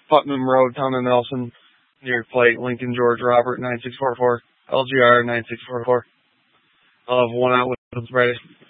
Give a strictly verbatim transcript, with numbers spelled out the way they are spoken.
Putnam Road, Town of Nelson, New York Plate, Lincoln George Robert nine six four four, L G R nine six four four. I'll have one out with Brady.